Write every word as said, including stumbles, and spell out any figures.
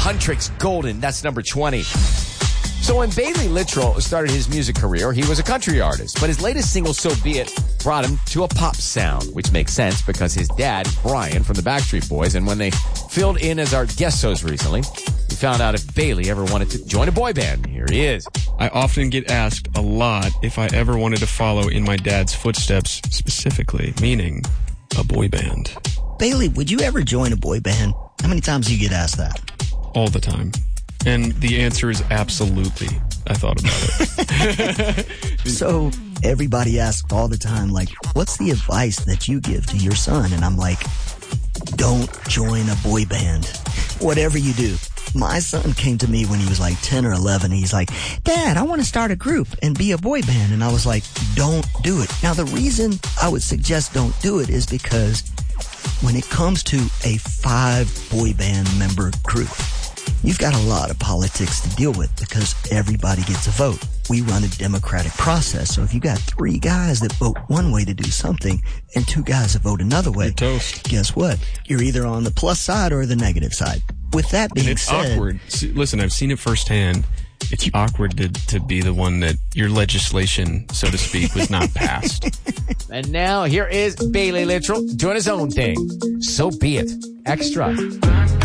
Huntrix Golden. That's number twenty. So when Bailey Littrell started his music career, he was a country artist. But his latest single, So Be It, brought him to a pop sound, which makes sense because his dad, Brian, from the Backstreet Boys, and when they filled in as our guest host recently, we found out if Bailey ever wanted to join a boy band. Here he is. I often get asked a lot if I ever wanted to follow in my dad's footsteps, specifically, meaning a boy band. Bailey, would you ever join a boy band? How many times do you get asked that? All the time. And the answer is absolutely. I thought about it. So everybody asks all the time, like, what's the advice that you give to your son? And I'm like, don't join a boy band. Whatever you do. My son came to me when he was like ten or eleven. He's like, Dad, I want to start a group and be a boy band. And I was like, don't do it. Now, the reason I would suggest don't do it is because when it comes to a five boy band member group, you've got a lot of politics to deal with because everybody gets a vote. We run a democratic process. So if you got three guys that vote one way to do something and two guys that vote another way, You're toast. Guess what? You're either on the plus side or the negative side. With that being and it's said... awkward. See, listen, I've seen it firsthand. It's awkward to, to be the one that your legislation, so to speak, was not passed. And now here is Bailey Littrell doing his own thing. So Be It. Extra.